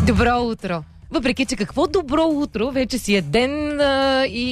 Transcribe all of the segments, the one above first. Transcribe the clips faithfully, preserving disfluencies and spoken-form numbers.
Добро утро! Въпреки, че какво добро утро, вече си е ден а, и,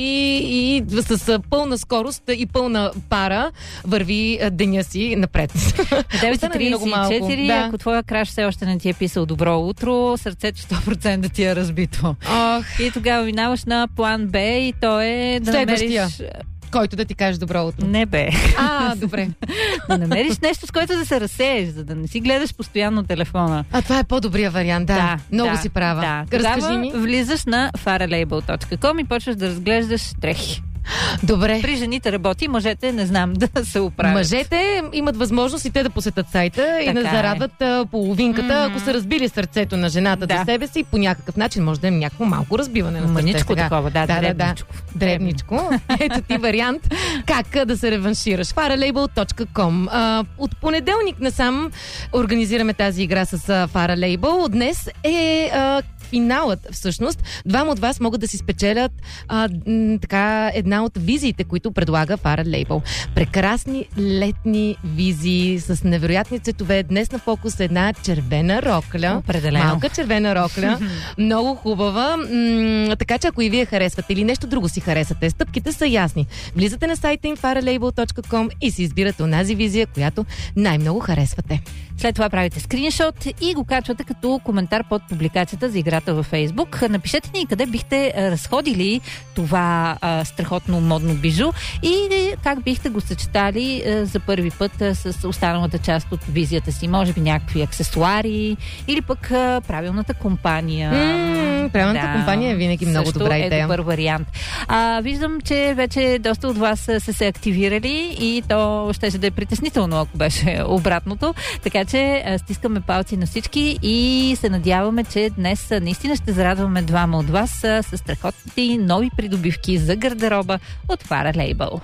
и с а, пълна скорост и пълна пара върви а, деня си напред. девет и тридесет и четири, да. Ако твоя краш все още не ти е писал добро утро, сърцето сто процента ти е разбито. Ох. И тогава минаваш на план Б и то е да Следващия. намериш... Който да ти каже добро утро. Не бе. А, добре. Да намериш нещо, с което да се разсееш, за да не си гледаш постоянно телефона. А това е по-добрия вариант, да. Да, Много да, си права. Да. Разкажи Тогава ми. влизаш на faralabel точка com и почваш да разглеждаш дрехи. Добре. При жените работи, мъжете не знам да се оправят. Мъжете имат възможност и те да посетят сайта и Така да е. зарадват а, половинката, Mm-hmm. ако са разбили сърцето на жената Да. до себе си, по някакъв начин може да е някакво малко разбиване на сърце. Мъничко сега. такова, да, да, дребничко. да, дребничко. Ето ти вариант как а, да се реваншираш. faralabel точка com. А, от понеделник насам организираме тази игра с а, Faralabel. Днес е а, финалът, всъщност. Двама от вас могат да си спечелят а, м, така една от визиите, които предлага Faralabel. Прекрасни летни визии с невероятни цветове. Днес на фокус е една червена рокля. Определено. Малка червена рокля. Много хубава. М, така че ако и вие харесвате или нещо друго си харесате, стъпките са ясни. Влизате на сайта им faralabel точка com и си избирате онази визия, която най-много харесвате. След това правите скриншот и го качвате като коментар под публикацията за играта във Фейсбук. Напишете ни къде бихте а, разходили това а, страхотно модно бижу и как бихте го съчетали а, за първи път а, с останалата част от визията си. Може би някакви аксесуари или пък а, правилната компания. М, правилната Да, компания е винаги много също добра е идея. добър вариант. А, виждам, че вече доста от вас са се активирали и то ще да е притеснително, ако беше обратното. Така че а, стискаме палци на всички и се надяваме, че днес а, наистина ще зарадваме двама от вас а, с страхотните нови придобивки за гардероба от Faralabel.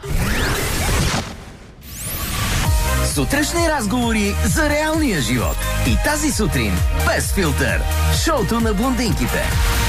Сутрешни разговори за реалния живот. И тази сутрин без филтър. Шоуто на блондинките.